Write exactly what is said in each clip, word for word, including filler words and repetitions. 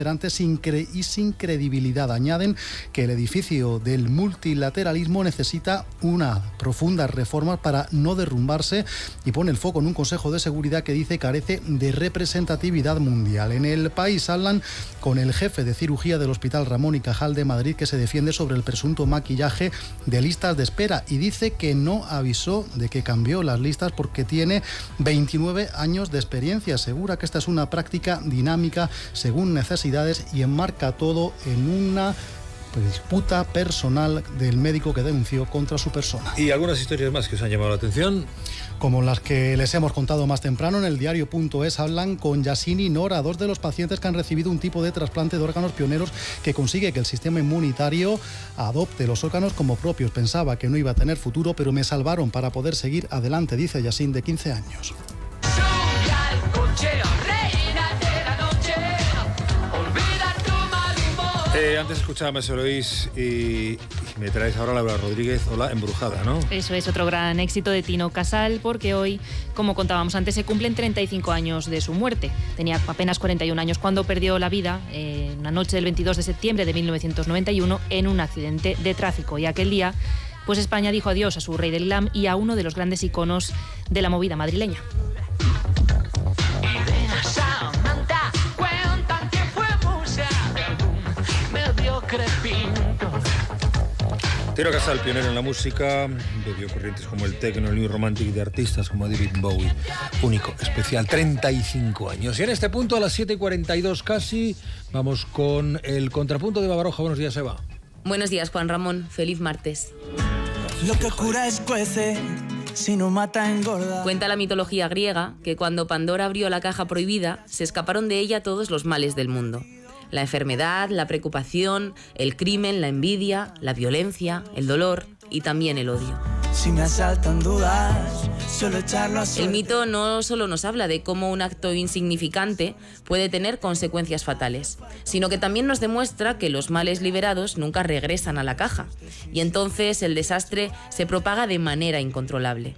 sin cre- y sin credibilidad. Añaden que el edificio del multilateralismo necesita una profunda reforma para no derrumbarse y pone el foco en un Consejo de Seguridad que dice carece de representatividad mundial. En El País hablan con el jefe de cirugía del Hospital Ramón y Cajal de Madrid, que se defiende sobre el presunto maquillaje de listas de espera y dice que no avisó de que cambió las listas porque tiene veintinueve años de experiencia. Asegura que esta es una práctica dinámica según necesidades y enmarca todo en una disputa personal del médico que denunció contra su persona. ¿Y algunas historias más que os han llamado la atención? Como las que les hemos contado más temprano, en el diario punto es hablan con Yasini y Nora, dos de los pacientes que han recibido un tipo de trasplante de órganos pioneros que consigue que el sistema inmunitario adopte los órganos como propios. Pensaba que no iba a tener futuro, pero me salvaron para poder seguir adelante, dice Yasin, de quince años. Eh, antes escuchaba a Mercedes Lois y, y me traes ahora Laura Rodríguez, Hola, Embrujada, ¿no? Eso es otro gran éxito de Tino Casal, porque hoy, como contábamos antes, se cumplen treinta y cinco años de su muerte. Tenía apenas cuarenta y un años cuando perdió la vida en eh, una noche del veintidós de septiembre de mil novecientos noventa y uno en un accidente de tráfico. Y aquel día, pues España dijo adiós a su rey del glam y a uno de los grandes iconos de la movida madrileña. Tino Casal, pionero en la música, bebió corrientes como el techno, el new romantic de artistas como David Bowie. Único, especial, treinta y cinco años. Y en este punto, a las siete y cuarenta y dos casi, vamos con el contrapunto de Babaroja. Buenos días, Eva. Buenos días, Juan Ramón. Feliz martes. Lo que cura escuece, si no mata engorda. Cuenta la mitología griega que cuando Pandora abrió la caja prohibida, se escaparon de ella todos los males del mundo. La enfermedad, la preocupación, el crimen, la envidia, la violencia, el dolor y también el odio. Si me asaltan dudas, suelo echarlo a suerte. El mito no solo nos habla de cómo un acto insignificante puede tener consecuencias fatales, sino que también nos demuestra que los males liberados nunca regresan a la caja, y entonces el desastre se propaga de manera incontrolable.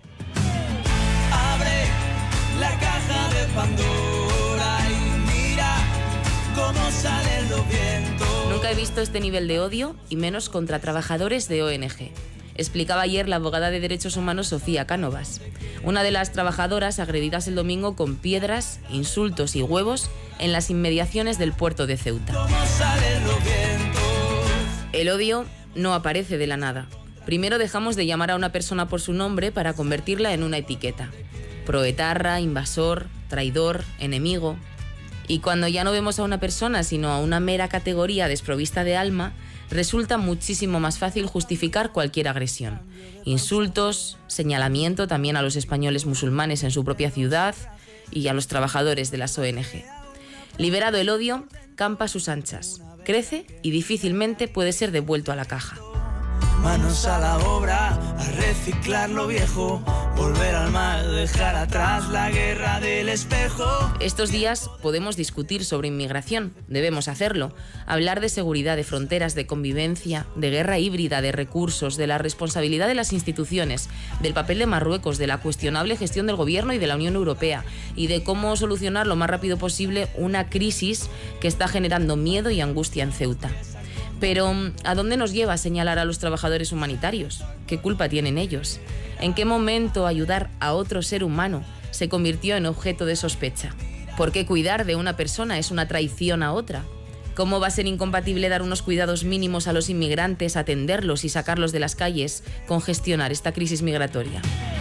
Abre la caja de Pandora y mira cómo salen los vientos. Nunca he visto este nivel de odio, y menos contra trabajadores de O N Ge. Explicaba ayer la abogada de Derechos Humanos Sofía Cánovas, una de las trabajadoras agredidas el domingo con piedras, insultos y huevos en las inmediaciones del puerto de Ceuta. ¿Cómo salen los vientos? El odio no aparece de la nada. Primero dejamos de llamar a una persona por su nombre para convertirla en una etiqueta. Proetarra, invasor, traidor, enemigo. Y cuando ya no vemos a una persona, sino a una mera categoría desprovista de alma, resulta muchísimo más fácil justificar cualquier agresión. Insultos, señalamiento también a los españoles musulmanes en su propia ciudad y a los trabajadores de las O N Ge. Liberado el odio, campa a sus anchas, crece y difícilmente puede ser devuelto a la caja. Manos a la obra, a reciclar lo viejo, volver al mal, dejar atrás la guerra del espejo. Estos días podemos discutir sobre inmigración, debemos hacerlo, hablar de seguridad, de fronteras, de convivencia, de guerra híbrida, de recursos, de la responsabilidad de las instituciones, del papel de Marruecos, de la cuestionable gestión del gobierno y de la Unión Europea, y de cómo solucionar lo más rápido posible una crisis que está generando miedo y angustia en Ceuta. Pero, ¿a dónde nos lleva señalar a los trabajadores humanitarios? ¿Qué culpa tienen ellos? ¿En qué momento ayudar a otro ser humano se convirtió en objeto de sospecha? ¿Por qué cuidar de una persona es una traición a otra? ¿Cómo va a ser incompatible dar unos cuidados mínimos a los inmigrantes, atenderlos y sacarlos de las calles con gestionar esta crisis migratoria?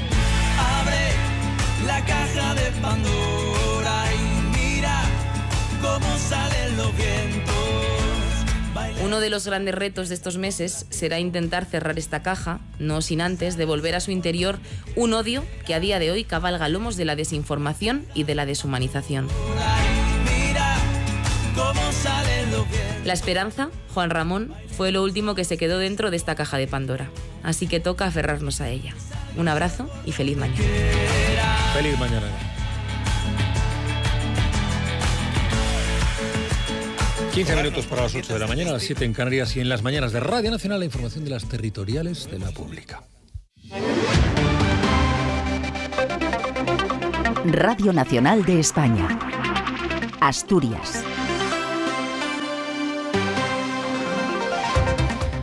Abre la caja de Pandora y mira cómo salen los vientos. Uno de los grandes retos de estos meses será intentar cerrar esta caja, no sin antes devolver a su interior un odio que a día de hoy cabalga lomos de la desinformación y de la deshumanización. La esperanza, Juan Ramón, fue lo último que se quedó dentro de esta caja de Pandora. Así que toca aferrarnos a ella. Un abrazo y feliz mañana. Feliz mañana. quince minutos para las ocho de la mañana, a las siete en Canarias, y en las mañanas de Radio Nacional la información de las territoriales de la pública. Radio Nacional de España. Asturias.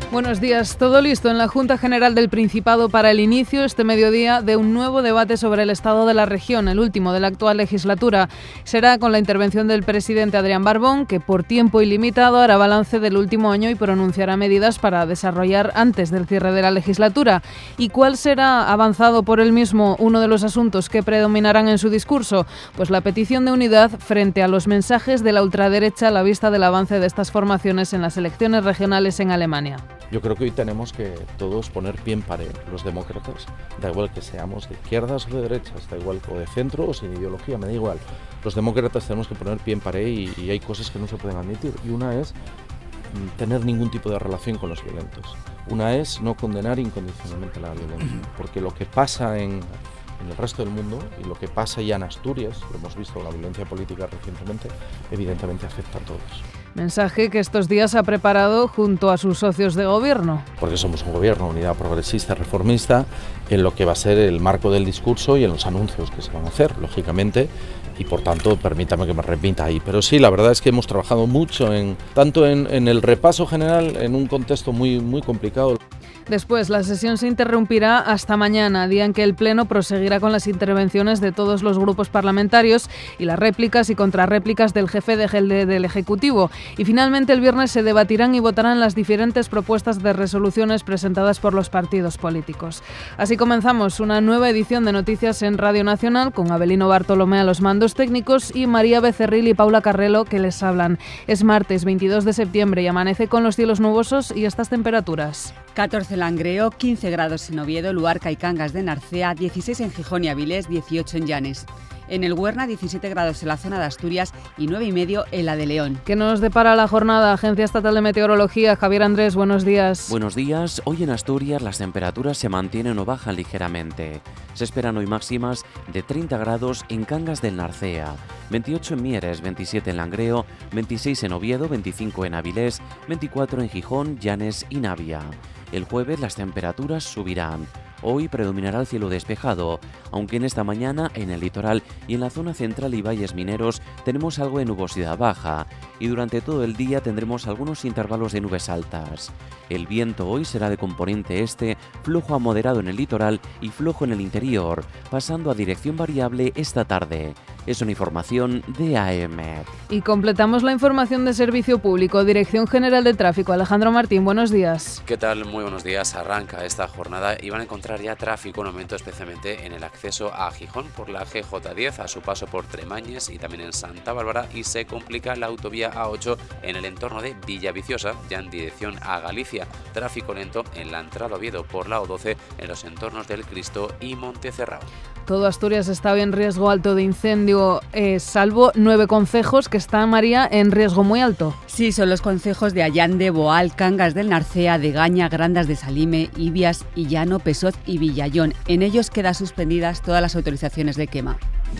Buenos días. Todo listo en la Junta General del Principado para el inicio este mediodía de un nuevo debate sobre el estado de la región, el último de la actual legislatura. Será con la intervención del presidente Adrián Barbón, que por tiempo ilimitado hará balance del último año y pronunciará medidas para desarrollar antes del cierre de la legislatura. ¿Y cuál será, avanzado por él mismo, uno de los asuntos que predominarán en su discurso? Pues la petición de unidad frente a los mensajes de la ultraderecha a la vista del avance de estas formaciones en las elecciones regionales en Alemania. Yo creo que hoy tenemos que todos poner pie en pared, los demócratas, da igual que seamos de izquierdas o de derechas, da igual o de centro o sin ideología, me da igual. Los demócratas tenemos que poner pie en pared y, y hay cosas que no se pueden admitir. Y una es mm, tener ningún tipo de relación con los violentos. Una es no condenar incondicionalmente la violencia, porque lo que pasa en, en el resto del mundo y lo que pasa ya en Asturias, lo hemos visto, la violencia política recientemente, evidentemente afecta a todos. Mensaje que estos días ha preparado junto a sus socios de gobierno. Porque somos un gobierno, unidad progresista, reformista, en lo que va a ser el marco del discurso y en los anuncios que se van a hacer, lógicamente, y por tanto, permítame que me repita ahí. Pero sí, la verdad es que hemos trabajado mucho, en tanto en, en el repaso general, en un contexto muy, muy complicado. Después, la sesión se interrumpirá hasta mañana, día en que el Pleno proseguirá con las intervenciones de todos los grupos parlamentarios y las réplicas y contrarréplicas del jefe de, de, del Ejecutivo. Y finalmente, el viernes se debatirán y votarán las diferentes propuestas de resoluciones presentadas por los partidos políticos. Así comenzamos una nueva edición de Noticias en Radio Nacional con Abelino Bartolomé a los mandos técnicos y María Becerril y Paula Carrelo que les hablan. Es martes veintidós de septiembre y amanece con los cielos nubosos y estas temperaturas. catorce en Langreo, quince grados en Oviedo, Luarca y Cangas de Narcea, dieciséis en Gijón y Avilés, dieciocho en Llanes. En el Huerna, diecisiete grados en la zona de Asturias y nueve y medio en la de León. ¿Qué nos depara la jornada? Agencia Estatal de Meteorología, Javier Andrés, buenos días. Buenos días. Hoy en Asturias las temperaturas se mantienen o bajan ligeramente. Se esperan hoy máximas de treinta grados en Cangas del Narcea, veintiocho en Mieres, veintisiete en Langreo, veintiséis en Oviedo, veinticinco en Avilés, veinticuatro en Gijón, Llanes y Navia. El jueves las temperaturas subirán. Hoy predominará el cielo despejado, aunque en esta mañana en el litoral y en la zona central y valles mineros tenemos algo de nubosidad baja y durante todo el día tendremos algunos intervalos de nubes altas. El viento hoy será de componente este, flojo a moderado en el litoral y flojo en el interior, pasando a dirección variable esta tarde. Es una información de A M. Y completamos la información de Servicio Público. Dirección General de Tráfico, Alejandro Martín, buenos días. ¿Qué tal? Muy buenos días. Arranca esta jornada y van a encontrar ya tráfico, un aumento especialmente en el acceso a Gijón por la G J diez, a su paso por Tremañes y también en Santa Bárbara, y se complica la autovía A ocho en el entorno de Villaviciosa, ya en dirección a Galicia. Tráfico lento en la entrada a Oviedo por la O doce en los entornos del Cristo y Montecerrado. Todo Asturias está hoy en riesgo alto de incendio, eh, salvo nueve concejos que están, María, en riesgo muy alto. Sí, son los concejos de Allande, Boal, Cangas del Narcea, Degaña, Grandas de Salime, Ibias, Illano, Pesoz y Villayón. En ellos quedan suspendidas todas las autorizaciones de quema.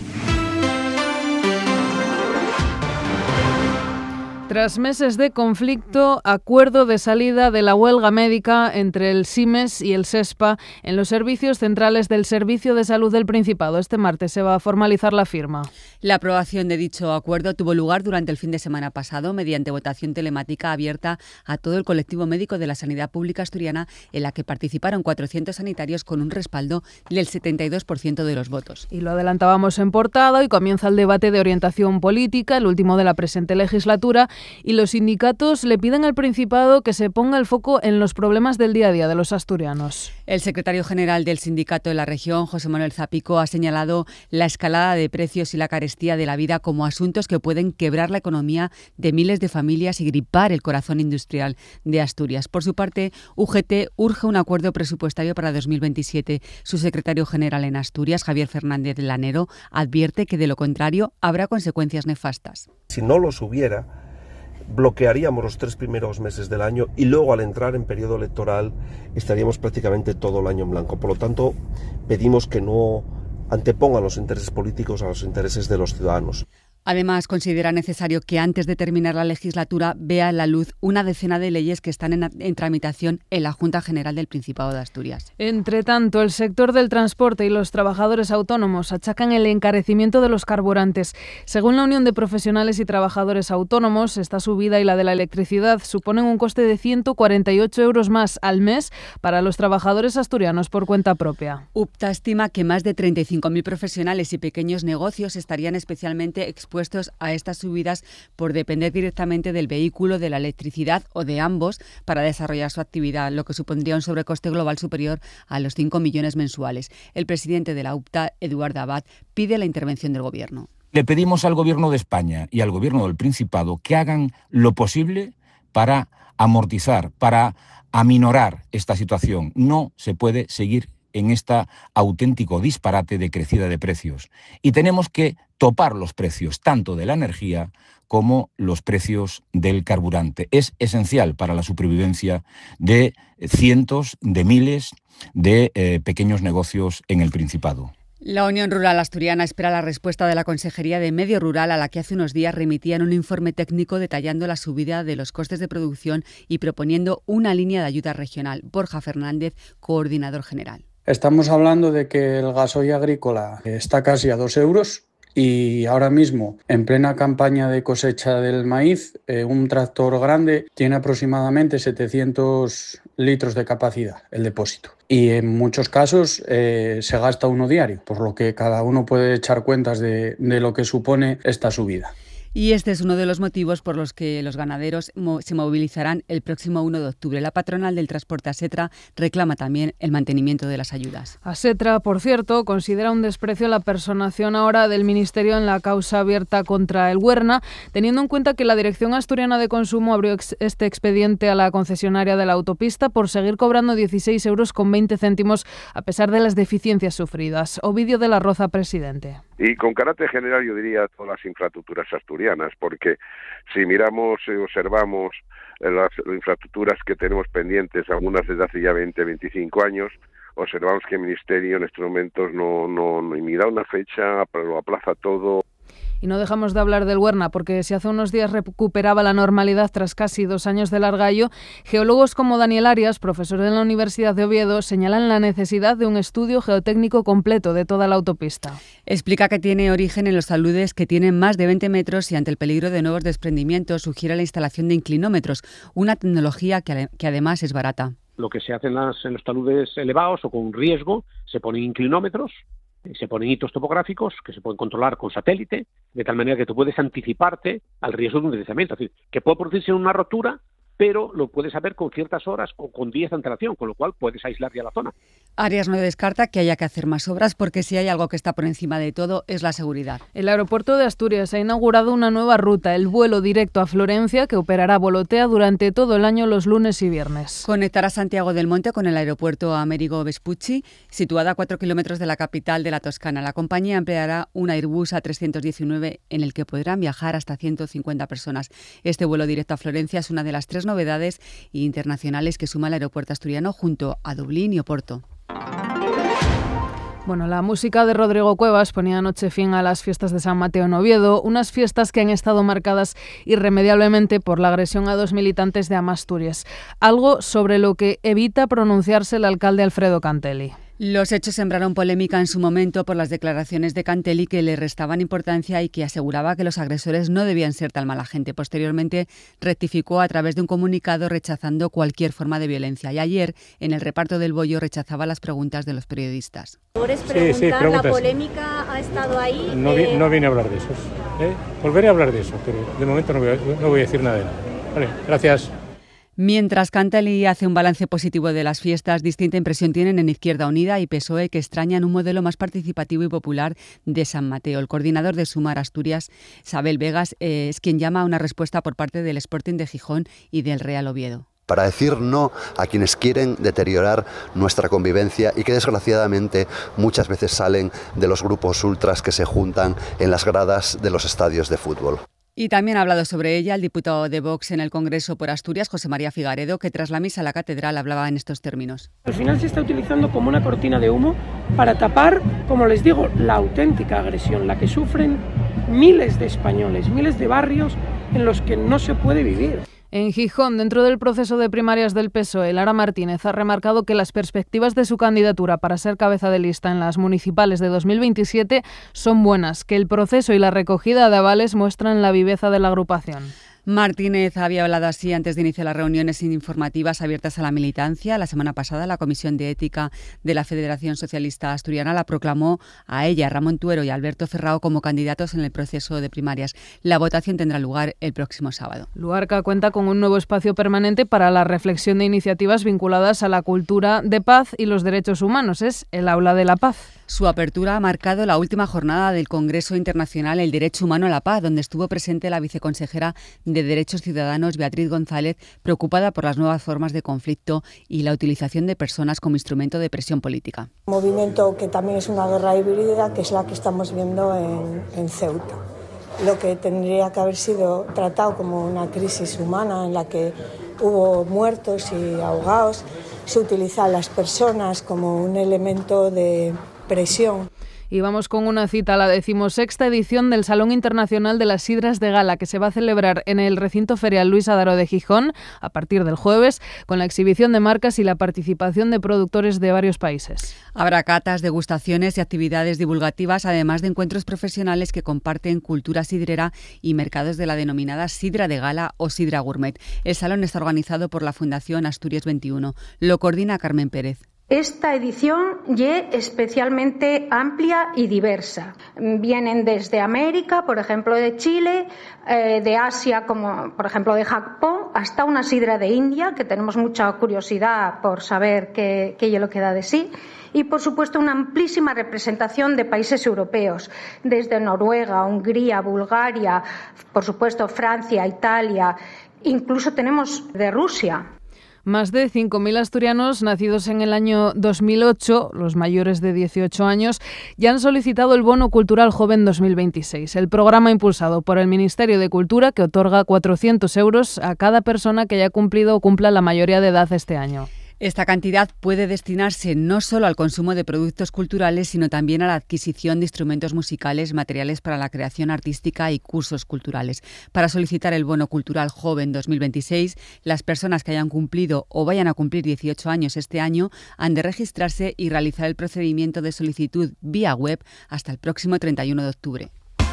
Tras meses de conflicto, acuerdo de salida de la huelga médica entre el SIMES y el SESPA en los servicios centrales del Servicio de Salud del Principado. Este martes se va a formalizar la firma. La aprobación de dicho acuerdo tuvo lugar durante el fin de semana pasado mediante votación telemática abierta a todo el colectivo médico de la sanidad pública asturiana, en la que participaron cuatrocientos sanitarios con un respaldo del setenta y dos por ciento de los votos. Y lo adelantábamos en portada y comienza el debate de orientación política, el último de la presente legislatura. Y los sindicatos le piden al Principado que se ponga el foco en los problemas del día a día de los asturianos. El secretario general del sindicato de la región, José Manuel Zapico, ha señalado la escalada de precios y la carestía de la vida como asuntos que pueden quebrar la economía de miles de familias y gripar el corazón industrial de Asturias. Por su parte, U G T urge un acuerdo presupuestario para dos mil veintisiete. Su secretario general en Asturias, Javier Fernández Lanero, advierte que de lo contrario habrá consecuencias nefastas. Si no los hubiera, bloquearíamos los tres primeros meses del año y luego al entrar en periodo electoral estaríamos prácticamente todo el año en blanco. Por lo tanto, pedimos que no antepongan los intereses políticos a los intereses de los ciudadanos. Además, considera necesario que antes de terminar la legislatura vea la luz una decena de leyes que están en, en tramitación en la Junta General del Principado de Asturias. Entre tanto, el sector del transporte y los trabajadores autónomos achacan el encarecimiento de los carburantes. Según la Unión de Profesionales y Trabajadores Autónomos, esta subida y la de la electricidad suponen un coste de ciento cuarenta y ocho euros más al mes para los trabajadores asturianos por cuenta propia. UPTA estima que más de treinta y cinco mil profesionales y pequeños negocios estarían especialmente expuestos a estas subidas por depender directamente del vehículo, de la electricidad o de ambos para desarrollar su actividad, lo que supondría un sobrecoste global superior a los cinco millones mensuales. El presidente de la UPTA, Eduardo Abad, pide la intervención del Gobierno. Le pedimos al Gobierno de España y al Gobierno del Principado que hagan lo posible para amortizar, para aminorar esta situación. No se puede seguir en este auténtico disparate de crecida de precios. Y tenemos que topar los precios tanto de la energía como los precios del carburante. Es esencial para la supervivencia de cientos de miles de eh, pequeños negocios en el Principado. La Unión Rural Asturiana espera la respuesta de la Consejería de Medio Rural, a la que hace unos días remitían un informe técnico detallando la subida de los costes de producción y proponiendo una línea de ayuda regional. Borja Fernández, coordinador general. Estamos hablando de que el gasoil agrícola está casi a dos euros y ahora mismo, en plena campaña de cosecha del maíz, eh, un tractor grande tiene aproximadamente setecientos litros de capacidad, el depósito. Y en muchos casos eh, se gasta uno diario, por lo que cada uno puede echar cuentas de, de lo que supone esta subida. Y este es uno de los motivos por los que los ganaderos se movilizarán el próximo uno de octubre. La patronal del transporte Asetra reclama también el mantenimiento de las ayudas. Asetra, por cierto, considera un desprecio la personación ahora del Ministerio en la causa abierta contra el Huerna, teniendo en cuenta que la Dirección Asturiana de Consumo abrió ex- este expediente a la concesionaria de la autopista por seguir cobrando dieciséis euros con veinte céntimos a pesar de las deficiencias sufridas. Ovidio de la Roza, presidente. Y con carácter general yo diría todas las infraestructuras asturianas, porque si miramos y observamos las infraestructuras que tenemos pendientes, algunas desde hace ya veinte, veinticinco años, observamos que el Ministerio en estos momentos no, no, no ni da una fecha, pero lo aplaza todo. Y no dejamos de hablar del Huerna, porque si hace unos días recuperaba la normalidad tras casi dos años de largallo, geólogos como Daniel Arias, profesor en la Universidad de Oviedo, señalan la necesidad de un estudio geotécnico completo de toda la autopista. Explica que tiene origen en los taludes que tienen más de veinte metros y ante el peligro de nuevos desprendimientos sugiere la instalación de inclinómetros, una tecnología que, que además es barata. Lo que se hace en, las, en los taludes elevados o con riesgo, se ponen inclinómetros, se ponen hitos topográficos que se pueden controlar con satélite, de tal manera que tú puedes anticiparte al riesgo de un deslizamiento. Es decir, que puede producirse una rotura, pero lo puedes saber con ciertas horas o con días de antelación, con lo cual puedes aislar ya la zona. Arias no descarta que haya que hacer más obras porque si hay algo que está por encima de todo es la seguridad. El aeropuerto de Asturias ha inaugurado una nueva ruta, el vuelo directo a Florencia, que operará Volotea durante todo el año los lunes y viernes. Conectará Santiago del Monte con el aeropuerto Amerigo Vespucci, situada a cuatro kilómetros de la capital de la Toscana. La compañía empleará un Airbus A trescientos diecinueve en el que podrán viajar hasta ciento cincuenta personas. Este vuelo directo a Florencia es una de las tres novedades internacionales que suma el aeropuerto asturiano junto a Dublín y Oporto. Bueno, la música de Rodrigo Cuevas ponía anoche fin a las fiestas de San Mateo en Oviedo, unas fiestas que han estado marcadas irremediablemente por la agresión a dos militantes de Amasturias, algo sobre lo que evita pronunciarse el alcalde Alfredo Cantelli. Los hechos sembraron polémica en su momento por las declaraciones de Cantelli que le restaban importancia y que aseguraba que los agresores no debían ser tal mala gente. Posteriormente rectificó a través de un comunicado rechazando cualquier forma de violencia. Y ayer, en el reparto del bollo, rechazaba las preguntas de los periodistas. ¿Puedes preguntar? Sí, sí, la polémica ha estado ahí. No, eh... no vine a hablar de eso. ¿eh? Volveré a hablar de eso, pero de momento no voy a, no voy a decir nada de nada. Vale, gracias. Mientras Cantelli hace un balance positivo de las fiestas, distinta impresión tienen en Izquierda Unida y P S O E, que extrañan un modelo más participativo y popular de San Mateo. El coordinador de Sumar Asturias, Sabel Vegas, eh, es quien llama a una respuesta por parte del Sporting de Gijón y del Real Oviedo. Para decir no a quienes quieren deteriorar nuestra convivencia y que desgraciadamente muchas veces salen de los grupos ultras que se juntan en las gradas de los estadios de fútbol. Y también ha hablado sobre ella el diputado de Vox en el Congreso por Asturias, José María Figaredo, que tras la misa a la catedral hablaba en estos términos. Al final se está utilizando como una cortina de humo para tapar, como les digo, la auténtica agresión, la que sufren miles de españoles, miles de barrios en los que no se puede vivir. En Gijón, dentro del proceso de primarias del P S O E, Lara Martínez ha remarcado que las perspectivas de su candidatura para ser cabeza de lista en las municipales de dos mil veintisiete son buenas, que el proceso y la recogida de avales muestran la viveza de la agrupación. Martínez había hablado así antes de iniciar las reuniones informativas abiertas a la militancia. La semana pasada, la Comisión de Ética de la Federación Socialista Asturiana la proclamó a ella, Ramón Tuero y Alberto Ferrao como candidatos en el proceso de primarias. La votación tendrá lugar el próximo sábado. Luarca cuenta con un nuevo espacio permanente para la reflexión de iniciativas vinculadas a la cultura de paz y los derechos humanos. Es el Aula de la Paz. Su apertura ha marcado la última jornada del Congreso Internacional El Derecho Humano a la Paz, donde estuvo presente la viceconsejera de Derechos Ciudadanos, Beatriz González, preocupada por las nuevas formas de conflicto y la utilización de personas como instrumento de presión política. Un movimiento que también es una guerra híbrida, que es la que estamos viendo en, en Ceuta. Lo que tendría que haber sido tratado como una crisis humana en la que hubo muertos y ahogados, se utiliza a las personas como un elemento de presión. Y vamos con una cita a la decimosexta edición del Salón Internacional de las Sidras de Gala, que se va a celebrar en el recinto ferial Luis Adaro de Gijón a partir del jueves, con la exhibición de marcas y la participación de productores de varios países. Habrá catas, degustaciones y actividades divulgativas, además de encuentros profesionales que comparten cultura sidrera y mercados de la denominada sidra de gala o sidra gourmet. El salón está organizado por la Fundación Asturias veintiuno. Lo coordina Carmen Pérez. Esta edición es especialmente amplia y diversa. Vienen desde América, por ejemplo de Chile, eh, de Asia, como por ejemplo de Japón, hasta una sidra de India, que tenemos mucha curiosidad por saber qué, qué es lo que da de sí. Y, por supuesto, una amplísima representación de países europeos, desde Noruega, Hungría, Bulgaria, por supuesto Francia, Italia, incluso tenemos de Rusia. Más de cinco mil asturianos nacidos en el año dos mil ocho, los mayores de dieciocho años, ya han solicitado el Bono Cultural Joven dos mil veintiséis, el programa impulsado por el Ministerio de Cultura que otorga cuatrocientos euros a cada persona que haya cumplido o cumpla la mayoría de edad este año. Esta cantidad puede destinarse no solo al consumo de productos culturales, sino también a la adquisición de instrumentos musicales, materiales para la creación artística y cursos culturales. Para solicitar el Bono Cultural Joven dos mil veintiséis, las personas que hayan cumplido o vayan a cumplir dieciocho años este año han de registrarse y realizar el procedimiento de solicitud vía web hasta el próximo treinta y uno de octubre.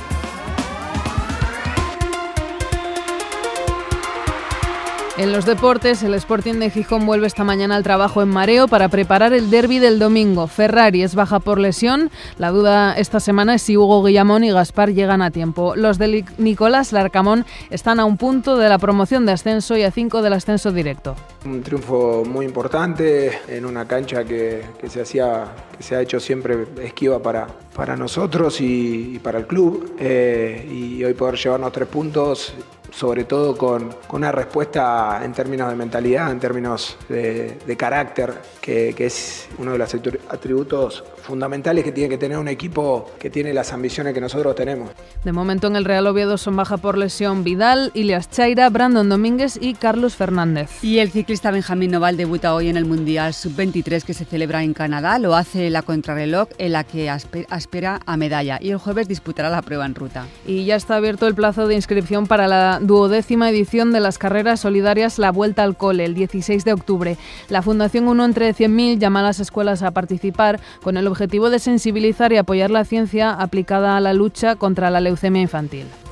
En los deportes, el Sporting de Gijón vuelve esta mañana al trabajo en mareo para preparar el derbi del domingo. Ferrari es baja por lesión. La duda esta semana es si Hugo Guillamón y Gaspar llegan a tiempo. Los de Nicolás Larcamón están a un punto de la promoción de ascenso y a cinco del ascenso directo. Un triunfo muy importante en una cancha que, que, se, hacía, que se ha hecho siempre esquiva para, para nosotros y, y para el club. Eh, y hoy poder llevarnos tres puntos, sobre todo con, con una respuesta en términos de mentalidad, en términos de, de carácter, que, que es uno de los atributos fundamentales que tiene que tener un equipo que tiene las ambiciones que nosotros tenemos. De momento en el Real Oviedo son baja por lesión Vidal, Ilias Chaira, Brandon Domínguez y Carlos Fernández. Y el ciclista Benjamín Noval debuta hoy en el Mundial sub veintitrés que se celebra en Canadá. Lo hace la contrarreloj en la que aspira a medalla y el jueves disputará la prueba en ruta. Y ya está abierto el plazo de inscripción para la duodécima edición de las carreras solidarias La Vuelta al Cole, el dieciséis de octubre. La Fundación Uno entre cien mil llama a las escuelas a participar con el objetivo de sensibilizar y apoyar la ciencia aplicada a la lucha contra la leucemia infantil.